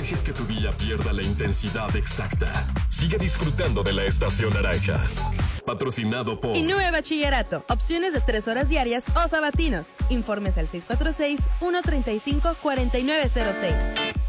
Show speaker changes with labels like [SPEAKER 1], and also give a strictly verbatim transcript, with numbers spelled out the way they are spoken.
[SPEAKER 1] dejes que tu día pierda la intensidad exacta. Sigue disfrutando de la estación naranja. Patrocinado por
[SPEAKER 2] Innove Bachillerato. Opciones de tres horas diarias o sabatinos. Informes al seis cuatro seis, uno tres cinco, cuatro nueve cero seis.